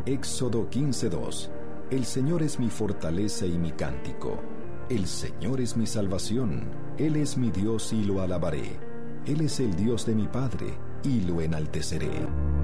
Éxodo 15:2. El Señor es mi fortaleza y mi cántico. El Señor es mi salvación. Él es mi Dios y lo alabaré. Él es el Dios de mi Padre y lo enalteceré.